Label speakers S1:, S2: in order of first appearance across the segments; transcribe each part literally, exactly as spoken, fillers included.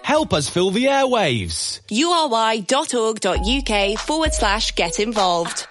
S1: Help us fill the airwaves.
S2: ury.org.uk forward slash get involved.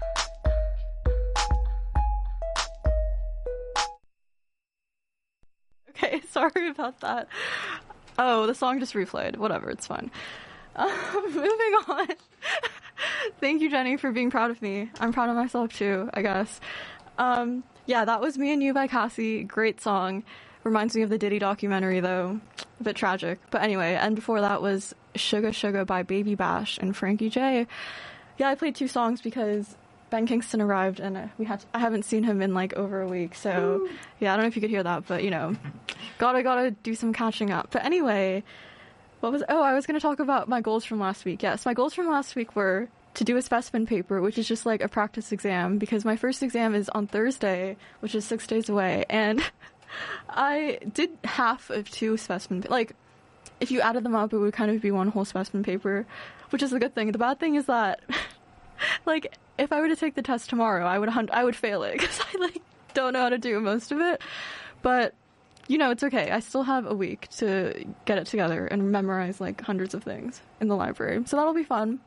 S3: Okay, sorry about that. Oh, the song just replayed. Whatever, it's fine. Um, moving on. Thank you, Jenny, for being proud of me. I'm proud of myself, too, I guess. Um, yeah, that was Me and You by Cassie. Great song. Reminds me of the Diddy documentary, though. A bit tragic. But anyway, and before that was Sugar Sugar by Baby Bash and Frankie J. Yeah, I played two songs because Ben Kingston arrived, and we had to, I haven't seen him in, like, over a week. So, yeah, I don't know if you could hear that, but, you know, gotta, gotta do some catching up. But anyway, what was... Oh, I was going to talk about my goals from last week. Yes, my goals from last week were to do a specimen paper, which is just like a practice exam, because my first exam is on Thursday, which is six days away, and I did half of two specimen, like, if you added them up, it would kind of be one whole specimen paper, which is a good thing. The bad thing is that, like, if I were to take the test tomorrow, I would I would fail it, because I, like, don't know how to do most of it, but, you know, it's okay. I still have a week to get it together and memorize, like, hundreds of things in the library, so that'll be fun.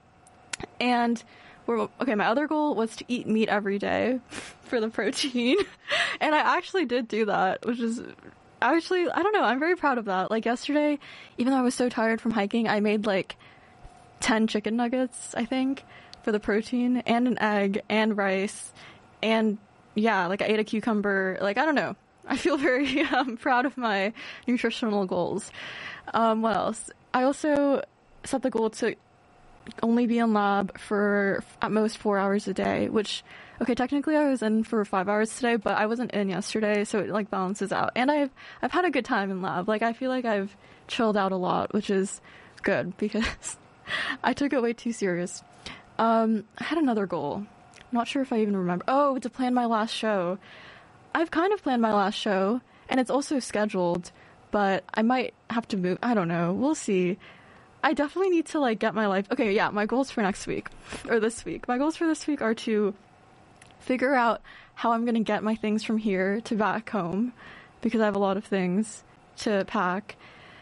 S3: And we're, okay, my other goal was to eat meat every day for the protein. And I actually did do that, which is actually, I don't know, I'm very proud of that. Like yesterday, even though I was so tired from hiking, I made like ten chicken nuggets, I think, for the protein, and an egg, and rice, and yeah, like I ate a cucumber. Like, I don't know. I feel very um, proud of my nutritional goals. Um, what else? I also set the goal to only be in lab for at most four hours a day, which, okay, technically I was in for five hours today, but I wasn't in yesterday, so it, like, balances out. And I've I've had a good time in lab. Like, I feel like I've chilled out a lot, which is good, because I took it way too serious. Um, I had another goal. I'm not sure if I even remember. Oh, to plan my last show. I've kind of planned my last show, and it's also scheduled, but I might have to move. I don't know. We'll see. I definitely need to, like, get my life... Okay, yeah, my goals for next week, or this week. My goals for this week are to figure out how I'm going to get my things from here to back home, because I have a lot of things to pack.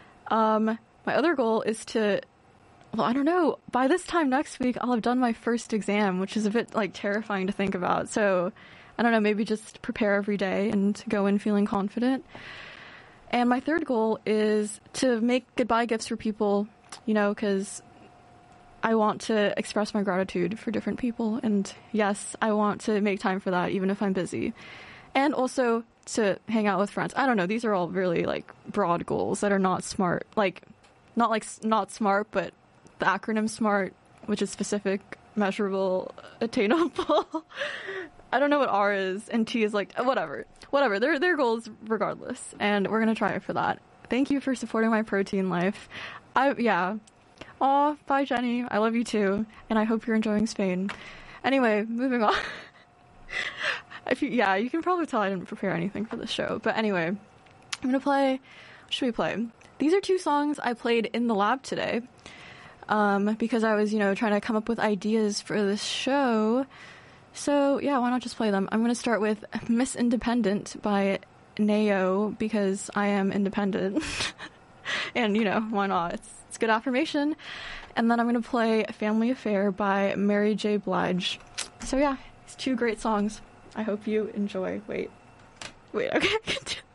S3: Um, my other goal is to... Well, I don't know. By this time next week, I'll have done my first exam, which is a bit, like, terrifying to think about. So, I don't know, maybe just prepare every day and go in feeling confident. And my third goal is to make goodbye gifts for people, you know, because I want to express my gratitude for different people. And yes, I want to make time for that, even if I'm busy. And also to hang out with friends. I don't know. These are all really, like, broad goals that are not smart. Like, not like not smart, but the acronym SMART, which is specific, measurable, attainable. I don't know what R is, and T is like, whatever. Whatever. They're, they're goals regardless. And we're going to try for that. Thank you for supporting my protein life. I, yeah. Aw, bye, Jenny. I love you too. And I hope you're enjoying Spain. Anyway, moving on. If you, yeah, you can probably tell I didn't prepare anything for this show. But anyway, I'm going to play, what should we play? These are two songs I played in the lab today. Um, because I was, you know, trying to come up with ideas for this show. So, yeah, why not just play them? I'm going to start with Miss Independent by Nao, because I am independent. And, you know, why not? It's, it's good affirmation. And then I'm going to play Family Affair by Mary J. Blige. So, yeah, it's two great songs. I hope you enjoy. Wait. Wait, okay.